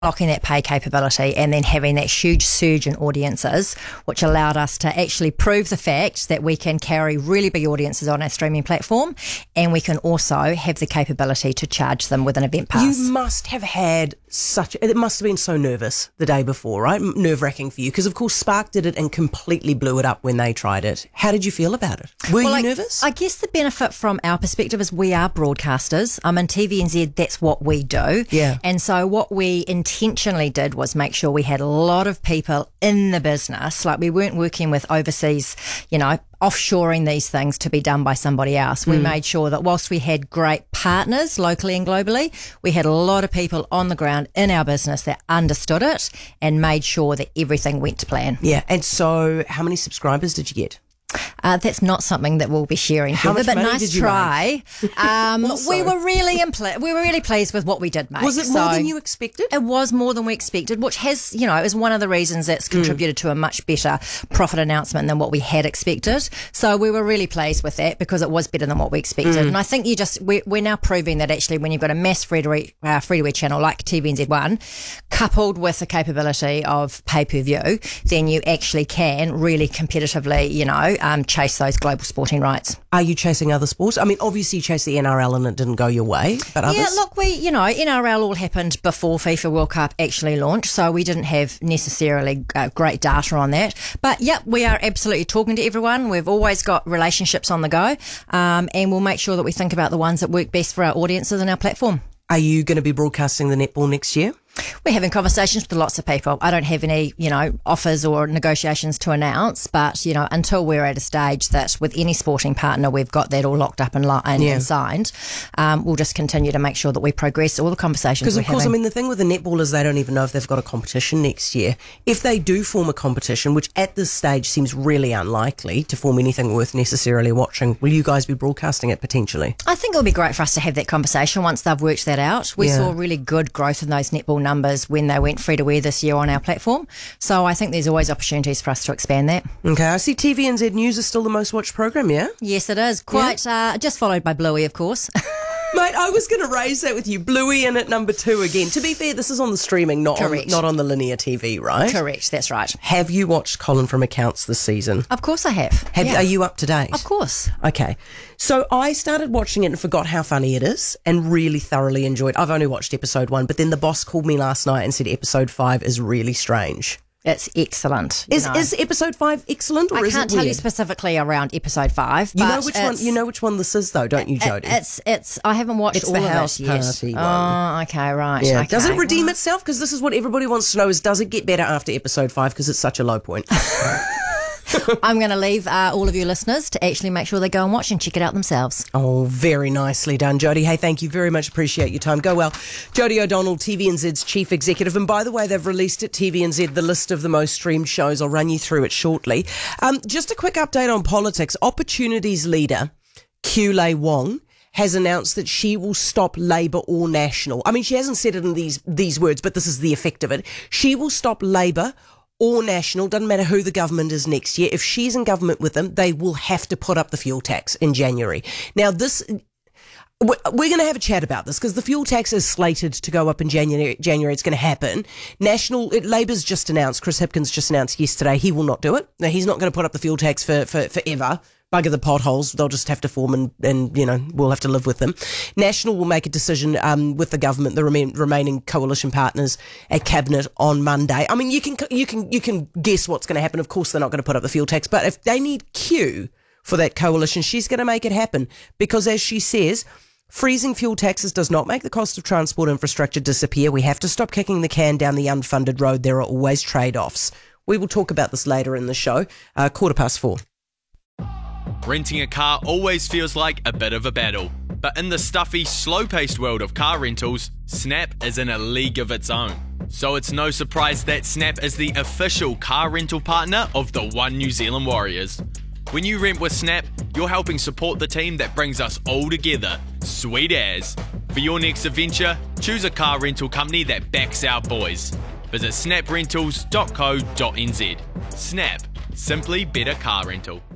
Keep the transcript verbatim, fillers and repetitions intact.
unlocking that pay capability and then having that huge surge in audiences, which allowed us to actually prove the fact that we can carry really big audiences on our streaming platform, and we can also have the capability to charge them with an event pass. You must have had such, it must have been so nervous the day before, right? Nerve-wracking for you, because of course Spark did it and completely blew it up when they tried it. How did you feel about it? Were well, you I, nervous? I guess the benefit from our perspective is we are broadcasters. I'm in T V N Z, that's what we do. Yeah. And so what we intentionally did was make sure we had a lot of people in the business. Like, we weren't working with overseas, you know, offshoring these things to be done by somebody else. We mm. made sure that whilst we had great partners locally and globally, we had a lot of people on the ground in our business that understood it and made sure that everything went to plan. Yeah. And so how many subscribers did you get? Uh, that's not something that we'll be sharing. How much but money nice did you try. Um, Also. we were really impl- we were really pleased with what we did make. Was it more so than you expected? It was more than we expected, which has, you know, is one of the reasons that's contributed mm. to a much better profit announcement than what we had expected. So we were really pleased with that because it was better than what we expected. Mm. And I think you just we're, we're now proving that actually when you've got a mass free to uh, free to air channel like T V N Z one, coupled with the capability of pay per view, then you actually can really competitively, you know, um, chase those global sporting rights. Are you chasing other sports? I mean, obviously you chased the N R L and it didn't go your way, but others? Yeah, look, we, you know, N R L all happened before FIFA World Cup actually launched, so we didn't have necessarily uh, great data on that. But yep, we are absolutely talking to everyone. We've always got relationships on the go, um, and we'll make sure that we think about the ones that work best for our audiences and our platform. Are you going to be broadcasting the netball next year? We're having conversations with lots of people. I don't have any, you know, offers or negotiations to announce, but, you know, until we're at a stage that with any sporting partner we've got that all locked up and, li- and, yeah. and signed, um, we'll just continue to make sure that we progress all the conversations Because, we're of course, having. I mean, the thing with the netballers, they don't even know if they've got a competition next year. If they do form a competition, which at this stage seems really unlikely to form anything worth necessarily watching, will you guys be broadcasting it potentially? I think it'll be great for us to have that conversation once they've worked that out. We Yeah. saw really good growth in those netball numbers when they went free to air this year on our platform. So I think there's always opportunities for us to expand that. Okay, I see T V N Z News is still the most watched program, yeah? Yes, it is. Quite, yeah. uh, just followed by Bluey, of course. Mate, I was going to raise that with you. Bluey in at number two again. To be fair, this is on the streaming, not on, not on the linear T V, right? Correct, that's right. Have you watched Colin from Accounts this season? Of course I have. have yeah. Are you up to date? Of course. Okay. So I started watching it and forgot how funny it is and really thoroughly enjoyed. I've only watched episode one, but then the boss called me last night and said episode five is really strange. It's excellent. Is know. is episode five excellent, or I is can't it tell weird? you specifically around episode five. You but know which one. You know which one this is, though, don't you, Jodie? It's it's. I haven't watched It's all the of house it yet. party one. Oh, okay, right. Yeah. Okay. Does it redeem itself? Because this is what everybody wants to know: is does it get better after episode five? Because it's such a low point. I'm going to leave uh, all of you listeners to actually make sure they go and watch and check it out themselves. Oh, very nicely done, Jodie. Hey, thank you very much. Appreciate your time. Go well. Jodie O'Donnell, T V N Z's Chief Executive. And by the way, they've released at T V N Z the list of the most streamed shows. I'll run you through it shortly. Um, just a quick update on politics. Opportunities leader, Kulei Wong, has announced that she will stop Labour or National. I mean, she hasn't said it in these, these words, but this is the effect of it. She will stop Labour or National, doesn't matter who the government is next year. If she's in government with them, they will have to put up the fuel tax in January. Now, this, we're going to have a chat about this because the fuel tax is slated to go up in January. January, it's going to happen. National, it, Labour's just announced, Chris Hipkins just announced yesterday, he will not do it. Now, he's not going to put up the fuel tax for, for forever. Bugger the potholes, they'll just have to form and, and, you know, we'll have to live with them. National will make a decision um, with the government, the remain, remaining coalition partners at Cabinet on Monday. I mean, you can you can, you can guess what's going to happen. Of course, they're not going to put up the fuel tax, but if they need Q for that coalition, she's going to make it happen because, as she says, freezing fuel taxes does not make the cost of transport infrastructure disappear. We have to stop kicking the can down the unfunded road. There are always trade-offs. We will talk about this later in the show, uh, quarter past four. Renting a car always feels like a bit of a battle, but in the stuffy, slow-paced world of car rentals, Snap is in a league of its own. So it's no surprise that Snap is the official car rental partner of the One New Zealand Warriors. When you rent with Snap, you're helping support the team that brings us all together. Sweet as. For your next adventure, choose a car rental company that backs our boys. Visit snap rentals dot co dot n z. Snap. Simply better car rental.